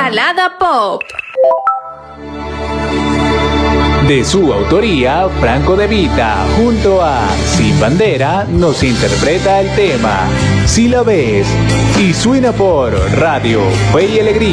Balada Pop. De su autoría, Franco De Vita, junto a Sin Bandera, nos interpreta el tema Si la ves, y suena por Radio Fe y Alegría.